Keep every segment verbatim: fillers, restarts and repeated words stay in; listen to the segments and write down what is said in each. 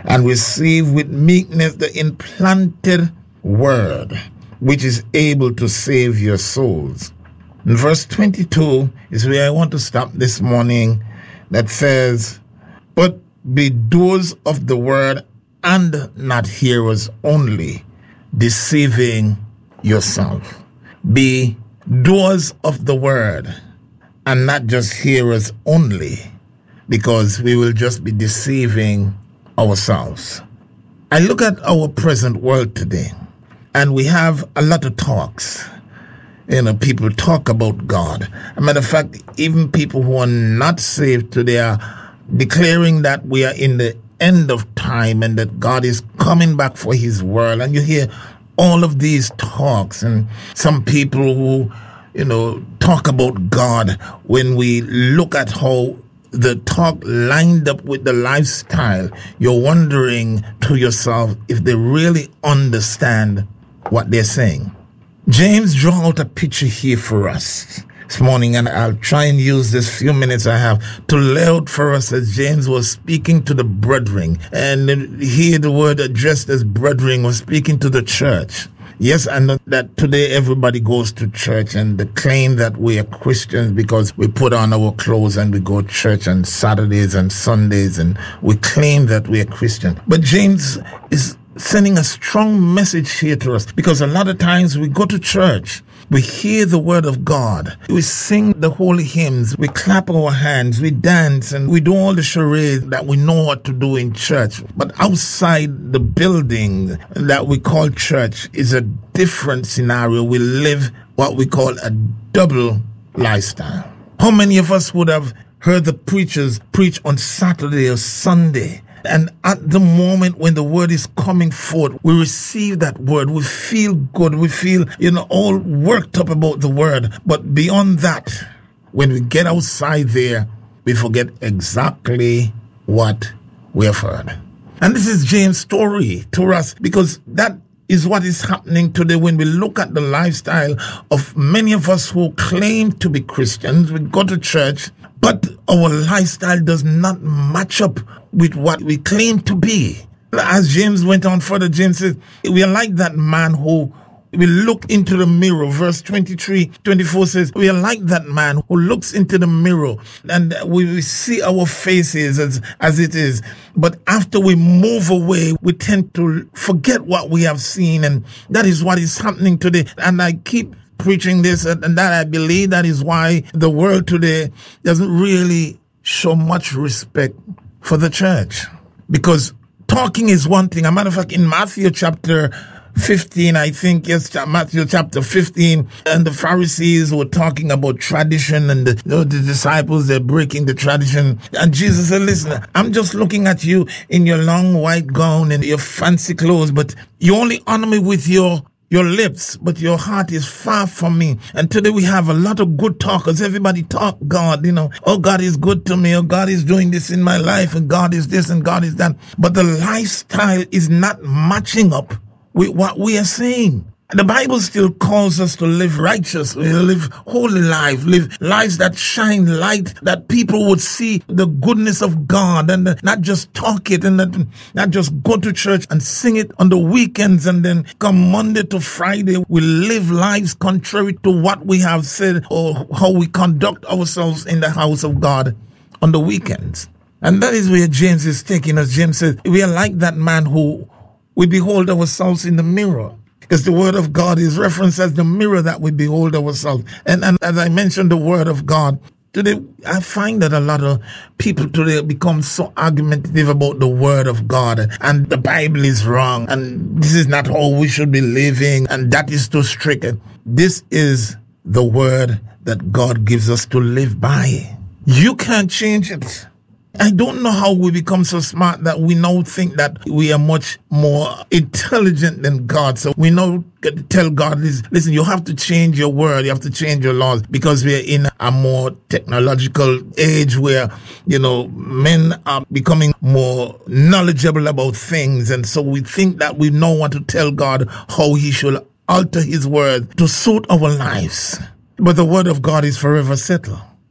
and receive with meekness the implanted word, which is able to save your souls. In verse twenty-two is where I want to stop this morning, that says, but be doers of the word and not hearers only, deceiving yourself. Be doers of the word and not just hearers only, because we will just be deceiving ourselves. I look at our present world today, and we have a lot of talks. You know, people talk about God. As a matter of fact, even people who are not saved today are declaring that we are in the end of time and that God is coming back for his world. And you hear all of these talks, and some people who, you know, talk about God, when we look at how the talk lined up with the lifestyle, you're wondering to yourself if they really understand what they're saying. James draw out a picture here for us this morning, and I'll try and use this few minutes I have to lay out for us as James was speaking to the brethren. And here the word addressed as brethren was speaking to the church. Yes, I know that today everybody goes to church, and they claim that we are Christians because we put on our clothes and we go to church on Saturdays and Sundays, and we claim that we are Christian. But James is sending a strong message here to us, because a lot of times we go to church, we hear the word of God, we sing the holy hymns, we clap our hands, we dance, and we do all the charades that we know what to do in church. But outside the building that we call church is a different scenario. We live what we call a double lifestyle. How many of us would have heard the preachers preach on Saturday or Sunday? And at the moment when the word is coming forth, we receive that word. We feel good. We feel, you know, all worked up about the word. But beyond that, when we get outside there, we forget exactly what we have heard. And this is James' story to us, because that is what is happening today when we look at the lifestyle of many of us who claim to be Christians. We go to church, but our lifestyle does not match up with what we claim to be. As James went on further, James says, we are like that man who we look into the mirror. Verse twenty-three, twenty-four says, we are like that man who looks into the mirror, and we see our faces as, as it is. But after we move away, we tend to forget what we have seen. And that is what is happening today. And I keep preaching this, and that I believe that is why the world today doesn't really show much respect for the church. Because talking is one thing. As a matter of fact, in Matthew chapter fifteen, I think, yes, Matthew chapter fifteen, and the Pharisees were talking about tradition, and the, you know, the disciples, they're breaking the tradition. And Jesus said, listen, I'm just looking at you in your long white gown and your fancy clothes, but you only honor me with your your lips, but your heart is far from me. And today we have a lot of good talkers. Everybody talk God, you know, oh, God is good to me, oh, God is doing this in my life, and God is this and God is that. But the lifestyle is not matching up with what we are saying. The Bible still calls us to live righteously, live holy life, live lives that shine light, that people would see the goodness of God, and not just talk it, and not just go to church and sing it on the weekends, and then come Monday to Friday, we live lives contrary to what we have said or how we conduct ourselves in the house of God on the weekends. And that is where James is taking us. James says, we are like that man who we behold ourselves in the mirror. Because the word of God is referenced as the mirror that we behold ourselves. And, and as I mentioned, the word of God, today I find that a lot of people today become so argumentative about the word of God, and the Bible is wrong, and this is not how we should be living, and that is too strict. This is the word that God gives us to live by. You can't change it. I don't know how we become so smart that we now think that we are much more intelligent than God. So we now get to tell God, listen, you have to change your word, you have to change your laws, because we're in a more technological age where, you know, men are becoming more knowledgeable about things. And so we think that we know what to tell God, how he should alter his word to suit our lives. But the word of God is forever settled.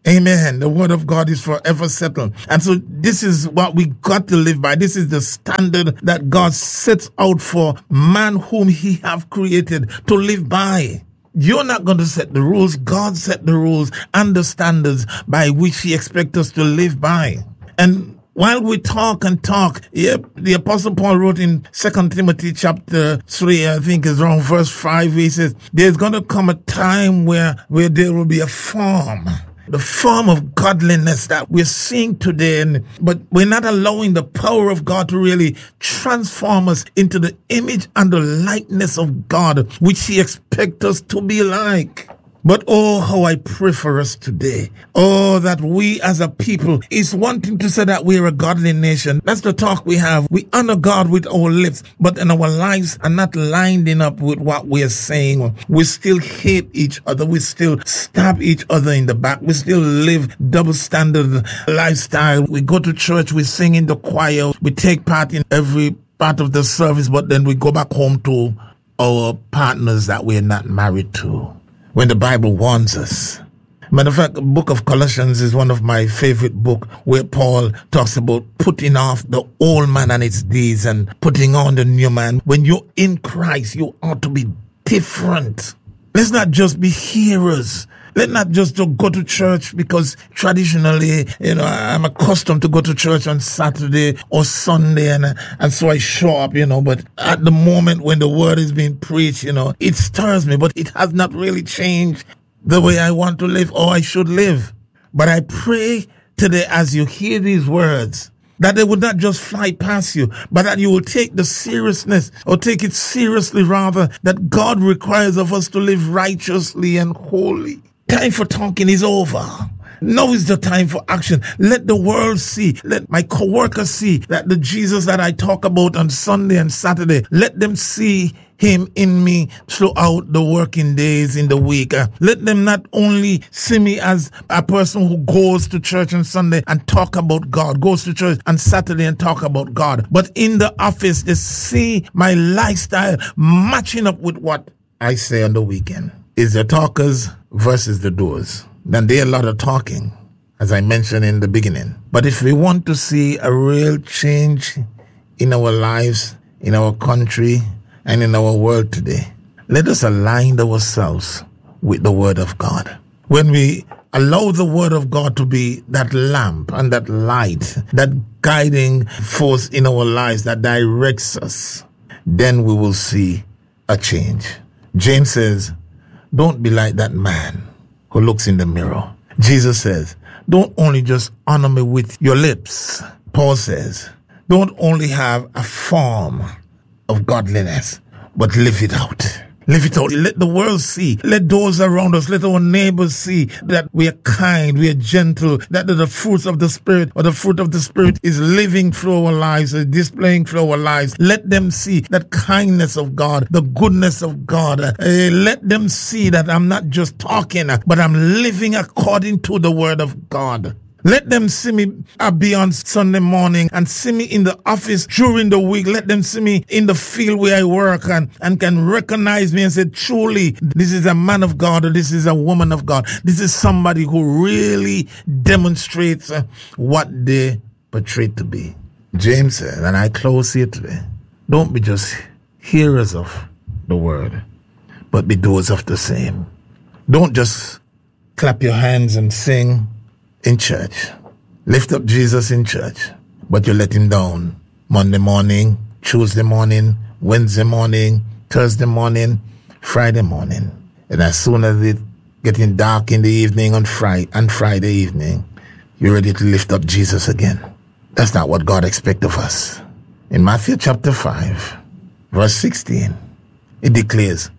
Amen. The word of God is forever settled. And so this is what we got to live by. This is the standard that God sets out for man whom he have created to live by. You're not going to set the rules. God set the rules and the standards by which he expects us to live by. And while we talk and talk, yep, the Apostle Paul wrote in Second Timothy chapter three, I think it's around verse five, he says, there's going to come a time where, where there will be a form. The form of godliness that we're seeing today, and, but we're not allowing the power of God to really transform us into the image and the likeness of God, which he expects us to be like. But oh, how I pray for us today. Oh, that we as a people is wanting to say that we're a godly nation. That's the talk we have. We honor God with our lips, but in our lives are not lining up with what we're saying. We still hate each other. We still stab each other in the back. We still live double standard lifestyle. We go to church, we sing in the choir, we take part in every part of the service, but then we go back home to our partners that we're not married to. When the Bible warns us. Matter of fact, the book of Colossians is one of my favorite books where Paul talks about putting off the old man and its deeds and putting on the new man. When you're in Christ, you ought to be different. Let's not just be hearers. Let's not just go to church because traditionally, you know, I'm accustomed to go to church on Saturday or Sunday, and and so I show up, you know, but at the moment when the word is being preached, you know, it stirs me, but it has not really changed the way I want to live or I should live. But I pray today as you hear these words, that they would not just fly past you, but that you will take the seriousness, or take it seriously rather, that God requires of us to live righteously and holy. Time for talking is over. Now is the time for action. Let the world see, let my co-workers see that the Jesus that I talk about on Sunday and Saturday, let them see him in me throughout the working days in the week. Uh, let them not only see me as a person who goes to church on Sunday and talk about God, goes to church on Saturday and talk about God, but in the office they see my lifestyle matching up with what I say on the weekend. Is the talkers versus the doers. Then there are a lot of talking, as I mentioned in the beginning. But if we want to see a real change in our lives, in our country, and in our world today, let us align ourselves with the Word of God. When we allow the Word of God to be that lamp and that light, that guiding force in our lives that directs us, then we will see a change. James says, don't be like that man who looks in the mirror. Jesus says, don't only just honor me with your lips. Paul says, don't only have a form of godliness, but live it out. Live it out. Let the world see. Let those around us, let our neighbors see that we are kind, we are gentle, that the fruits of the Spirit or the fruit of the Spirit is living through our lives, is displaying through our lives. Let them see that kindness of God, the goodness of God. Uh, let them see that I'm not just talking, but I'm living according to the Word of God. Let them see me uh, be on Sunday morning and see me in the office during the week. Let them see me in the field where I work and, and can recognize me and say, truly, this is a man of God or this is a woman of God. This is somebody who really demonstrates uh, what they portray to be. James said, and I close here today, don't be just hearers of the word, but be doers of the same. Don't just clap your hands and sing in church. Lift up Jesus in church, but you let him down Monday morning, Tuesday morning, Wednesday morning, Thursday morning, Friday morning. And as soon as it getting dark in the evening on Friday and Friday evening, you're ready to lift up Jesus again. That's not what God expects of us. In Matthew chapter five, verse sixteen, it declares,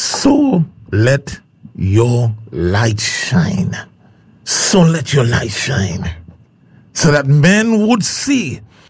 so let your light shine. So let your light shine, so that men would see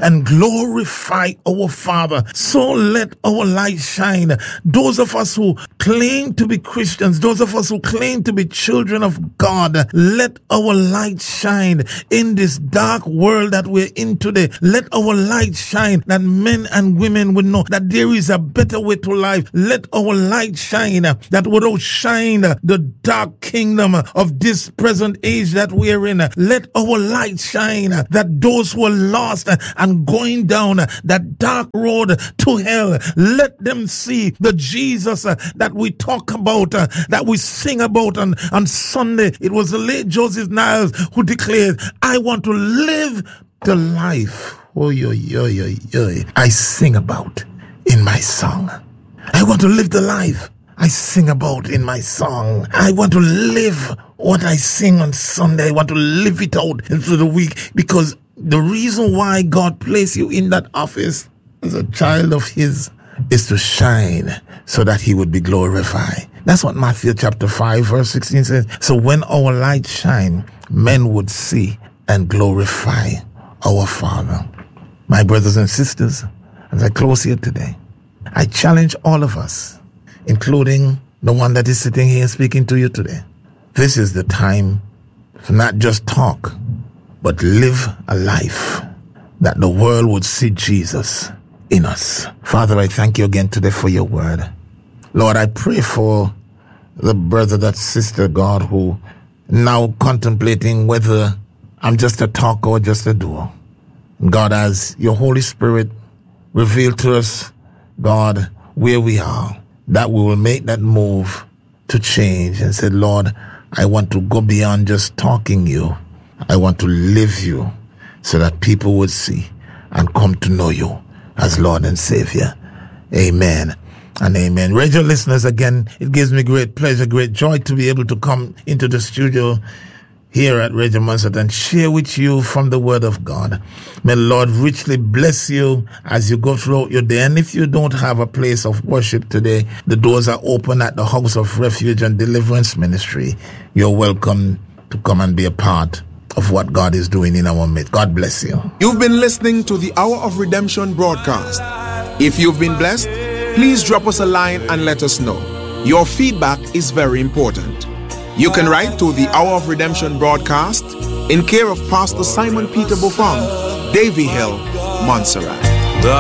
and glorify our Father. So let our light shine. Those of us who claim to be Christians, those of us who claim to be children of God, let our light shine in this dark world that we're in today. Let our light shine that men and women would know that there is a better way to life. Let our light shine that would outshine the dark kingdom of this present age that we're in. Let our light shine that those who are lost and going down that dark road to hell, let them see the Jesus that we talk about, that we sing about on, on Sunday. It was the late Joseph Niles who declared, I want to live the life oh, yo, yo, yo, yo, I sing about in my song. I want to live the life I sing about in my song. I want to live what I sing on Sunday. I want to live it out into the week, because the reason why God placed you in that office as a child of His is to shine so that He would be glorified. That's what Matthew chapter five verse sixteen says. So when our light shine, men would see and glorify our Father. My brothers and sisters, as I close here today, I challenge all of us, including the one that is sitting here speaking to you today. This is the time to not just talk, but live a life that the world would see Jesus in us. Father, I thank you again today for your word. Lord, I pray for the brother, that sister, God, who now contemplating whether I'm just a talker or just a doer. God, as your Holy Spirit revealed to us, God, where we are, that we will make that move to change and say, Lord, I want to go beyond just talking you. I want to live you so that people would see and come to know you as Lord and Savior. Amen and amen. Radio listeners, again, it gives me great pleasure, great joy to be able to come into the studio here at Radio Monset and share with you from the Word of God. May the Lord richly bless you as you go throughout your day. And if you don't have a place of worship today, the doors are open at the House of Refuge and Deliverance Ministry. You're welcome to come and be a part of what God is doing in our midst. God bless you. You've been listening to the Hour of Redemption broadcast. If you've been blessed, please drop us a line and let us know. Your feedback is very important. You can write to the Hour of Redemption broadcast in care of Pastor Simon Peter Buffon, Davy Hill, Montserrat.